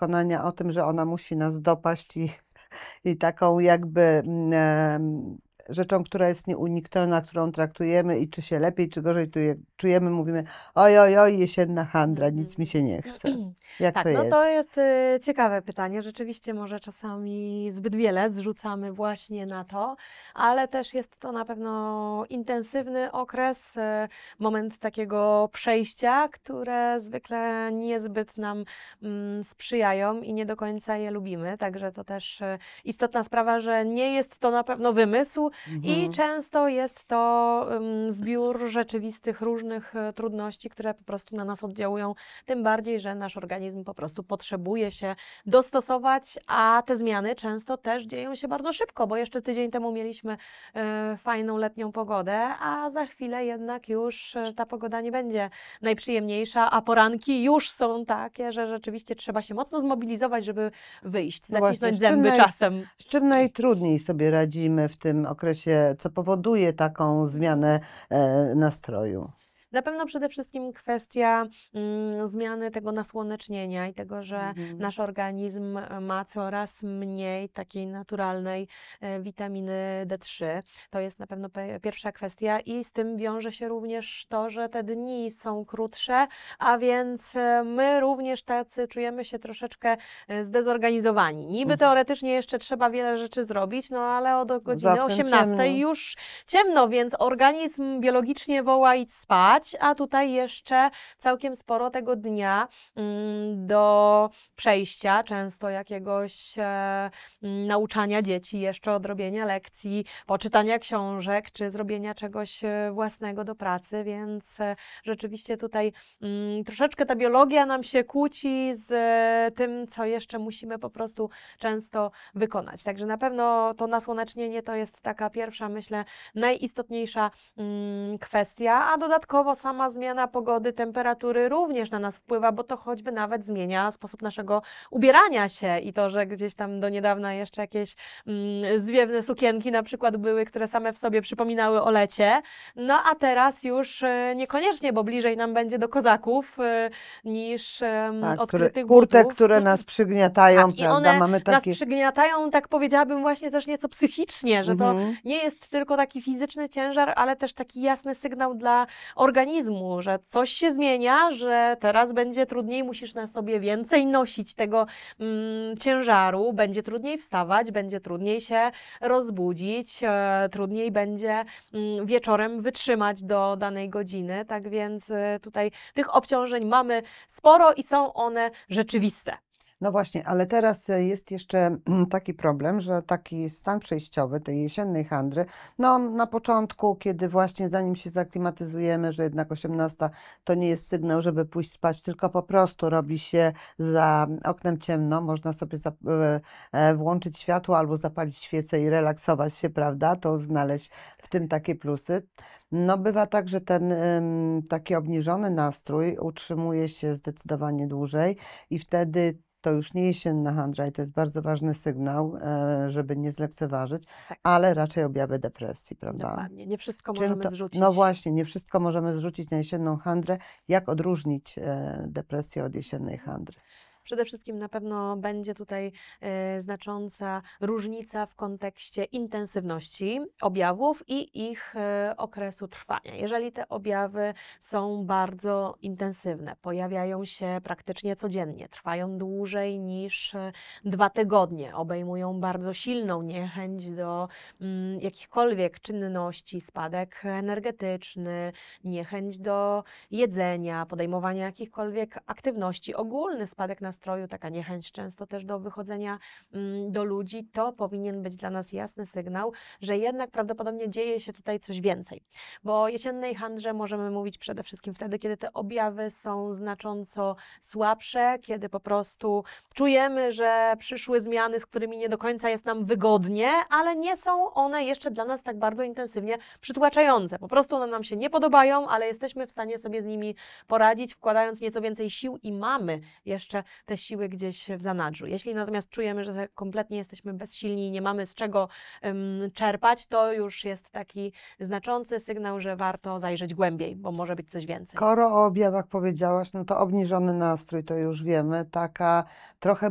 przekonania o tym, że ona musi nas dopaść i taką jakby rzeczą, która jest nieunikniona, którą traktujemy i czy się lepiej, czy gorzej czujemy, mówimy oj, oj, oj, jesienna handra, nic mi się nie chce. Jak Tak, to no to jest? jest ciekawe pytanie. Rzeczywiście może czasami zbyt wiele zrzucamy właśnie na to, ale też jest to na pewno intensywny okres, moment takiego przejścia, które zwykle niezbyt nam sprzyjają i nie do końca je lubimy. Także to też istotna sprawa, że nie jest to na pewno wymysł i często jest to zbiór rzeczywistych różnych trudności, które po prostu na nas oddziałują, tym bardziej, że nasz organizm po prostu potrzebuje się dostosować, a te zmiany często też dzieją się bardzo szybko, bo jeszcze tydzień temu mieliśmy fajną letnią pogodę, a za chwilę jednak już ta pogoda nie będzie najprzyjemniejsza, a poranki już są takie, że rzeczywiście trzeba się mocno zmobilizować, żeby wyjść, No właśnie, zacisnąć zęby czasem. z czym najtrudniej sobie radzimy w tym okresie, co powoduje taką zmianę nastroju? Na pewno przede wszystkim kwestia zmiany tego nasłonecznienia i tego, że nasz organizm ma coraz mniej takiej naturalnej witaminy D3. To jest na pewno pierwsza kwestia i z tym wiąże się również to, że te dni są krótsze, a więc my również tacy czujemy się troszeczkę zdezorganizowani. Niby teoretycznie jeszcze trzeba wiele rzeczy zrobić, no ale od Za godziny oknem 18 ciemno. już ciemno, więc organizm biologicznie woła idź spać, a tutaj jeszcze całkiem sporo tego dnia do przejścia, często jakiegoś nauczania dzieci, jeszcze odrobienia lekcji, poczytania książek, czy zrobienia czegoś własnego do pracy, więc rzeczywiście tutaj troszeczkę ta biologia nam się kłóci z tym, co jeszcze musimy po prostu często wykonać. Także na pewno to nasłonecznienie to jest taka pierwsza, myślę, najistotniejsza kwestia, a dodatkowo sama zmiana pogody, temperatury również na nas wpływa, bo to choćby nawet zmienia sposób naszego ubierania się i to, że gdzieś tam do niedawna jeszcze jakieś zwiewne sukienki na przykład były, które same w sobie przypominały o lecie, no a teraz już niekoniecznie, bo bliżej nam będzie do kozaków niż odkrytych Kurtek, butów. które nas przygniatają, Tak, i prawda? one Mamy nas takie... przygniatają, tak powiedziałabym, właśnie też nieco psychicznie, że to nie jest tylko taki fizyczny ciężar, ale też taki jasny sygnał dla organizmu, że coś się zmienia, że teraz będzie trudniej, musisz na sobie więcej nosić tego ciężaru, będzie trudniej wstawać, będzie trudniej się rozbudzić, trudniej będzie wieczorem wytrzymać do danej godziny, tak więc tutaj tych obciążeń mamy sporo i są one rzeczywiste. No właśnie, ale teraz jest jeszcze taki problem, że taki stan przejściowy tej jesiennej handry, no na początku, kiedy właśnie zanim się zaklimatyzujemy, że jednak 18 to nie jest sygnał, żeby pójść spać, tylko po prostu robi się za oknem ciemno, można sobie włączyć światło albo zapalić świecę i relaksować się, prawda? To znaleźć w tym takie plusy. No bywa tak, że ten taki obniżony nastrój utrzymuje się zdecydowanie dłużej i wtedy to już nie jesienna handra i to jest bardzo ważny sygnał, żeby nie zlekceważyć, Tak. ale raczej objawy depresji, prawda? Dokładnie, nie wszystko Czym możemy to, zrzucić. no właśnie, nie wszystko możemy zrzucić na jesienną handrę. Jak odróżnić depresję od jesiennej handry? Przede wszystkim na pewno będzie tutaj znacząca różnica w kontekście intensywności objawów i ich okresu trwania. Jeżeli te objawy są bardzo intensywne, pojawiają się praktycznie codziennie, trwają dłużej niż 2 tygodnie, obejmują bardzo silną niechęć do jakichkolwiek czynności, spadek energetyczny, niechęć do jedzenia, podejmowania jakichkolwiek aktywności, ogólny spadek nastroju, taka niechęć często też do wychodzenia do ludzi, to powinien być dla nas jasny sygnał, że jednak prawdopodobnie dzieje się tutaj coś więcej. Bo o jesiennej handrze możemy mówić przede wszystkim wtedy, kiedy te objawy są znacząco słabsze, kiedy po prostu czujemy, że przyszły zmiany, z którymi nie do końca jest nam wygodnie, ale nie są one jeszcze dla nas tak bardzo intensywnie przytłaczające. Po prostu one nam się nie podobają, ale jesteśmy w stanie sobie z nimi poradzić, wkładając nieco więcej sił i mamy jeszcze te siły gdzieś w zanadrzu. Jeśli natomiast czujemy, że kompletnie jesteśmy bezsilni i nie mamy z czego czerpać, to już jest taki znaczący sygnał, że warto zajrzeć głębiej, bo może być coś więcej. Skoro o objawach powiedziałaś, no to obniżony nastrój to już wiemy, taka trochę